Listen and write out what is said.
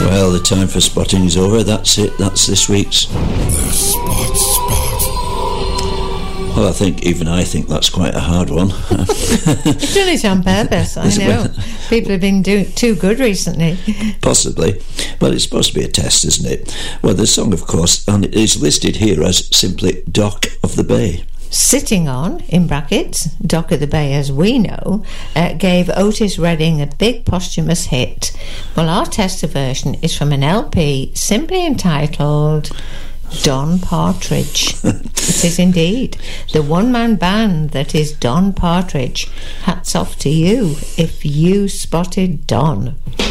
Well, the time for spotting is over. That's it. That's this week's The Spot. Well, I think that's quite a hard one. You've done it on purpose, I know. People have been doing too good recently. Possibly. Well, it's supposed to be a test, isn't it? Well, the song, of course, and it is listed here as simply Dock of the Bay. Sitting On, in brackets, Dock of the Bay as we know, gave Otis Redding a big posthumous hit. Well, our tester version is from an LP simply entitled Don Partridge. It is indeed. The one-man band that is Don Partridge. Hats off to you if you spotted Don.